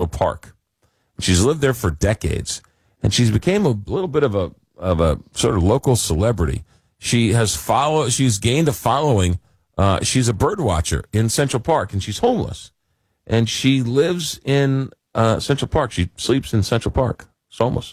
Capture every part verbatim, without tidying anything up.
Park. She's lived there for decades, and she's became a little bit of a of a sort of local celebrity. She has follow. She's gained a following. Uh, she's a bird watcher in Central Park, and she's homeless. And she lives in uh, Central Park. She sleeps in Central Park. She's homeless.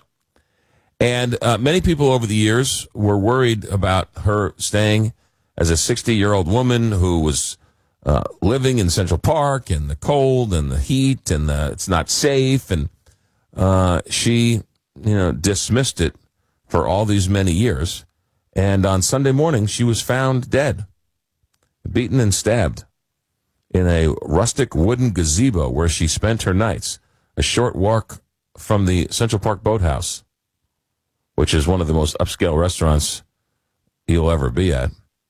And uh, many people over the years were worried about her staying as a sixty-year-old woman who was uh, living in Central Park in the cold and the heat and the, it's not safe. And uh, she, you know, dismissed it for all these many years. And on Sunday morning, she was found dead, beaten and stabbed in a rustic wooden gazebo where she spent her nights, a short walk from the Central Park Boathouse, which is one of the most upscale restaurants you'll ever be at.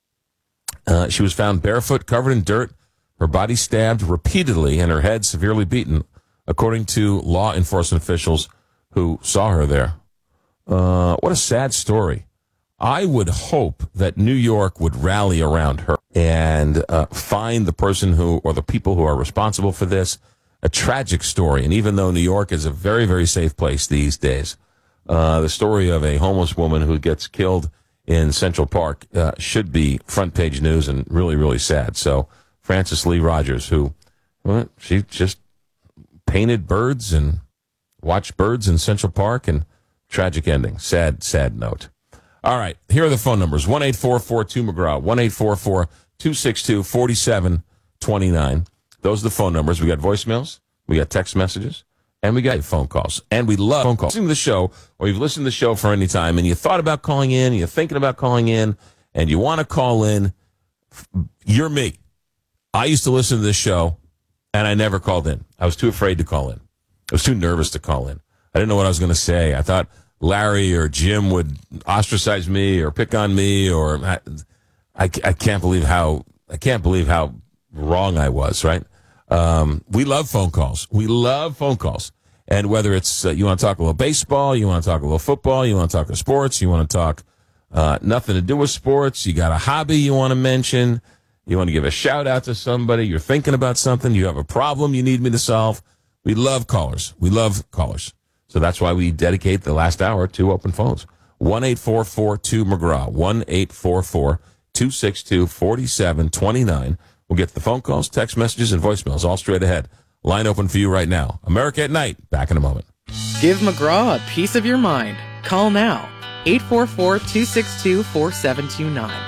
Uh, she was found barefoot, covered in dirt, her body stabbed repeatedly, and her head severely beaten, according to law enforcement officials who saw her there. Uh, what a sad story. I would hope that New York would rally around her and uh, find the person who, or the people who are responsible for this. A tragic story. And even though New York is a very, very safe place these days, uh, the story of a homeless woman who gets killed in Central Park uh, should be front page news and really, really sad. So Frances Lee Rogers, who, well, she just painted birds and watched birds in Central Park, and tragic ending. Sad, sad note. All right, here are the phone numbers. one eight four four two McGraw, one eight four four two six two four seven two nine. Those are the phone numbers. We got voicemails, we got text messages, and we got phone calls. And we love phone calls. Listening to the show, or you've listened to the show for any time, and you thought about calling in, you're thinking about calling in, and you want to call in, you're me. I used to listen to this show, and I never called in. I was too afraid to call in. I was too nervous to call in. I didn't know what I was going to say. I thought Larry or Jim would ostracize me or pick on me, or I, I, I can't believe how I can't believe how wrong I was. Right? Um, we love phone calls. We love phone calls, and whether it's uh, you want to talk a little baseball, you want to talk a little football, you want to talk sports, you want to talk uh, nothing to do with sports, you got a hobby you want to mention, you want to give a shout out to somebody, you're thinking about something, you have a problem you need me to solve. We love callers. We love callers. So that's why we dedicate the last hour to open phones. one eight four four two McGraw, one eight four four two six two four seven two nine. We'll get to the phone calls, text messages, and voicemails all straight ahead. Line open for you right now. America at Night. Back in a moment. Give McGraw a piece of your mind. Call now. eight four four two six two four seven two nine.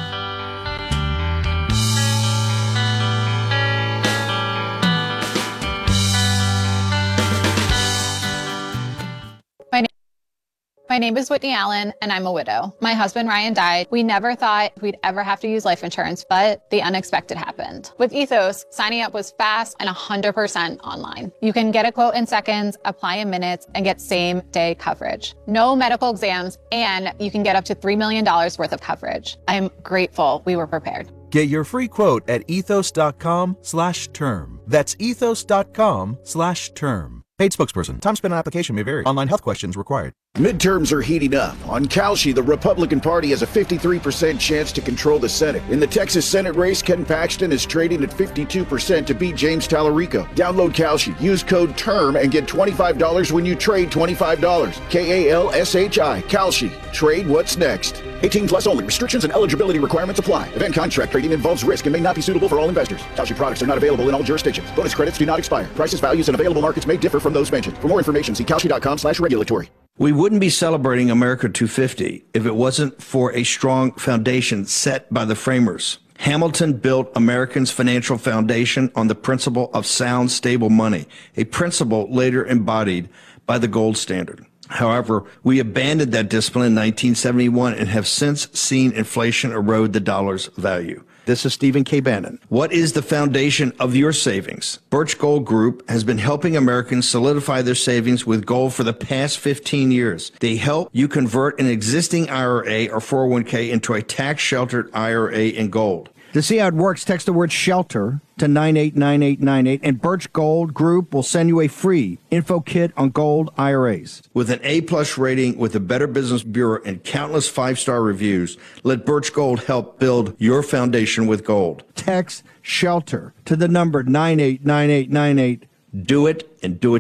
My name is Whitney Allen, and I'm a widow. My husband, Ryan, died. We never thought we'd ever have to use life insurance, but the unexpected happened. With Ethos, signing up was fast and one hundred percent online. You can get a quote in seconds, apply in minutes, and get same-day coverage. No medical exams, and you can get up to three million dollars worth of coverage. I'm grateful we were prepared. Get your free quote at ethos.com slash term. That's ethos.com slash term. Paid spokesperson. Time spent on application may vary. Online health questions required. Midterms are heating up. On Kalshi, the Republican Party has a fifty-three percent chance to control the Senate. In the Texas Senate race, Ken Paxton is trading at fifty-two percent to beat James Tallarico. Download Kalshi. Use code TERM and get twenty-five dollars when you trade twenty-five dollars. K A L S H I. Kalshi. Trade what's next. eighteen plus only. Restrictions and eligibility requirements apply. Event contract trading involves risk and may not be suitable for all investors. Kalshi products are not available in all jurisdictions. Bonus credits do not expire. Prices, values, and available markets may differ from those mentioned. For more information, see Kalshi.com slash regulatory. We wouldn't be celebrating America two fifty if it wasn't for a strong foundation set by the framers. Hamilton built Americans' financial foundation on the principle of sound, stable money, a principle later embodied by the gold standard. However, we abandoned that discipline in nineteen seventy-one and have since seen inflation erode the dollar's value. This is Stephen K. Bannon. What is the foundation of your savings? Birch Gold Group has been helping Americans solidify their savings with gold for the past fifteen years. They help you convert an existing I R A or four oh one k into a tax-sheltered I R A in gold. To see how it works, text the word SHELTER to nine eight nine eight nine eight, and Birch Gold Group will send you a free info kit on gold I R As. With an A-plus rating with the Better Business Bureau and countless five-star reviews, let Birch Gold help build your foundation with gold. Text SHELTER to the number nine eight nine eight nine eight. Do it, and do it